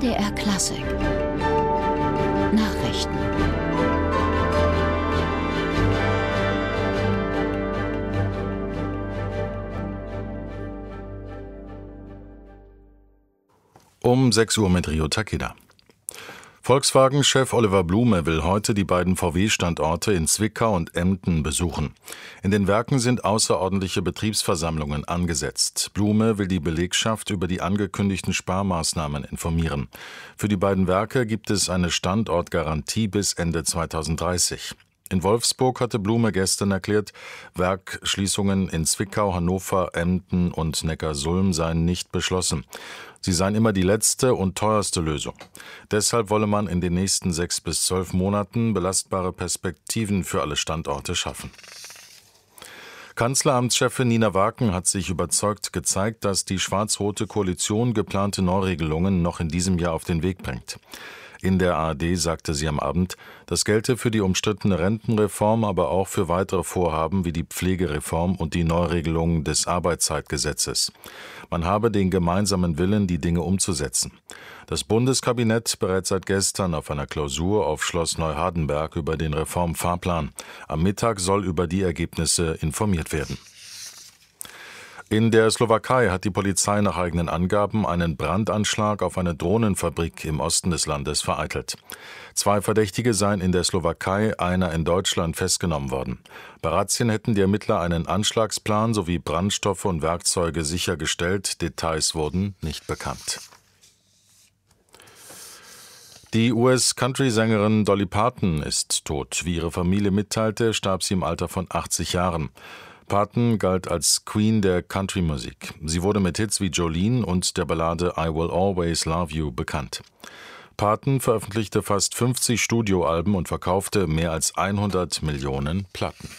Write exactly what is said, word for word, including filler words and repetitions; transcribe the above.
D R Klassik Nachrichten. Um sechs Uhr mit Rio Takeda. Volkswagen-Chef Oliver Blume will heute die beiden V W-Standorte in Zwickau und Emden besuchen. In den Werken sind außerordentliche Betriebsversammlungen angesetzt. Blume will die Belegschaft über die angekündigten Sparmaßnahmen informieren. Für die beiden Werke gibt es eine Standortgarantie bis Ende zweitausenddreißig. In Wolfsburg hatte Blume gestern erklärt, Werkschließungen in Zwickau, Hannover, Emden und Neckarsulm seien nicht beschlossen. Sie seien immer die letzte und teuerste Lösung. Deshalb wolle man in den nächsten sechs bis zwölf Monaten belastbare Perspektiven für alle Standorte schaffen. Kanzleramtschefin Nina Waken hat sich überzeugt gezeigt, dass die schwarz-rote Koalition geplante Neuregelungen noch in diesem Jahr auf den Weg bringt. In der A R D sagte sie am Abend, das gelte für die umstrittene Rentenreform, aber auch für weitere Vorhaben wie die Pflegereform und die Neuregelung des Arbeitszeitgesetzes. Man habe den gemeinsamen Willen, die Dinge umzusetzen. Das Bundeskabinett berät seit gestern auf einer Klausur auf Schloss Neuhardenberg über den Reformfahrplan. Am Mittag soll über die Ergebnisse informiert werden. In der Slowakei hat die Polizei nach eigenen Angaben einen Brandanschlag auf eine Drohnenfabrik im Osten des Landes vereitelt. Zwei Verdächtige seien in der Slowakei, einer in Deutschland festgenommen worden. Bei Razzien hätten die Ermittler einen Anschlagsplan sowie Brandstoffe und Werkzeuge sichergestellt. Details wurden nicht bekannt. Die U S-Country-Sängerin Dolly Parton ist tot. Wie ihre Familie mitteilte, starb sie im Alter von achtzig Jahren. Parton galt als Queen der Country-Musik. Sie wurde mit Hits wie Jolene und der Ballade I Will Always Love You bekannt. Parton veröffentlichte fast fünfzig Studioalben und verkaufte mehr als hundert Millionen Platten.